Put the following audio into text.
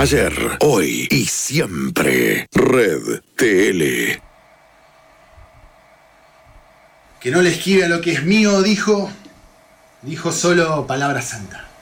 Ayer, hoy y siempre. Red TL. Que no le esquive a lo que es mío, dijo solo palabra santa.